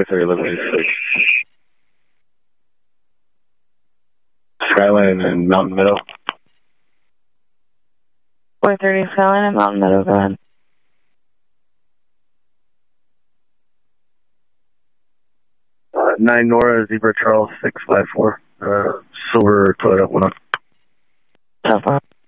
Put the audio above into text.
430 1186. Skyline and Mountain Meadow. 430 Skyline and Mountain Meadow, go ahead. Nine Nora, Zebra Charles 654. Silver Toyota 1. So far.